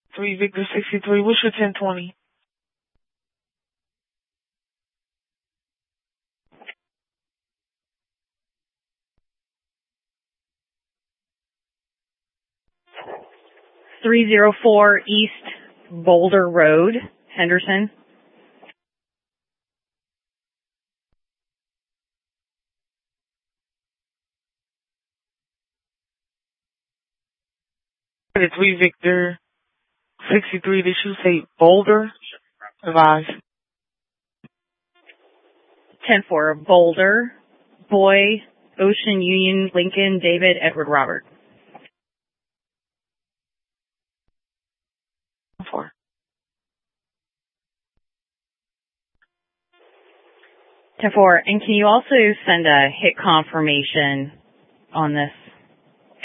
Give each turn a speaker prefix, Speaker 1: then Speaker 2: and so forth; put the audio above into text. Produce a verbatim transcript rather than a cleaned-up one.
Speaker 1: three Victor sixty-three. What's your ten twenty?
Speaker 2: three oh four East Boulder Road, Henderson.
Speaker 1: three Victor sixty-three. Did you say Boulder? Advise.
Speaker 2: ten four Boulder, Boy, Ocean, Union, Lincoln, David, Edward, Robert.
Speaker 1: four.
Speaker 2: ten four. And can you also send a hit confirmation on this?